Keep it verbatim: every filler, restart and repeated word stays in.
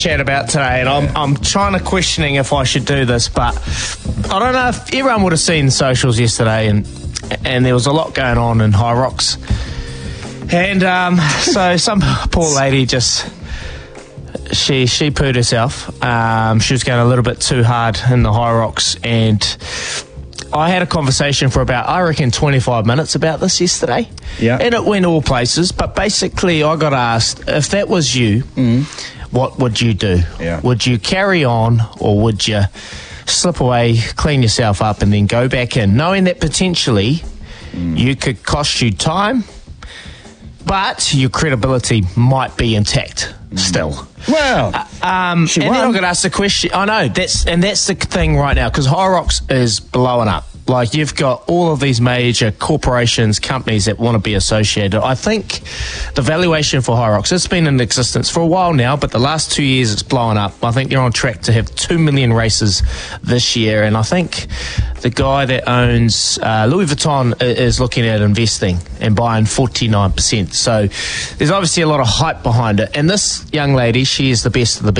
chat about today, and I'm I'm trying to questioning if I should do this, but I don't know if everyone would have seen the socials yesterday, and and there was a lot going on in High Rocks, and um, so some poor lady just she she pooed herself. Um, she was going a little bit too hard in the High Rocks, and I had a conversation for about, I reckon, twenty-five minutes about this yesterday. Yeah. And it went all places, but basically I got asked, if that was you, mm. what would you do? Yeah. Would you carry on, or would you slip away, clean yourself up, and then go back in, knowing that potentially mm. you could cost you time, but your credibility might be intact mm. still? Well, uh, um, she and won. then I got asked the question. I know that's and that's the thing right now, because High Rocks is blowing up. Like, you've got all of these major corporations, companies that want to be associated. I think the valuation for High Rocks, it's been in existence for a while now, but the last two years it's blowing up. I think they're on track to have two million races this year, and I think the guy that owns uh, Louis Vuitton is looking at investing and buying forty-nine percent. So there's obviously a lot of hype behind it. And this young lady, she is the best of the best.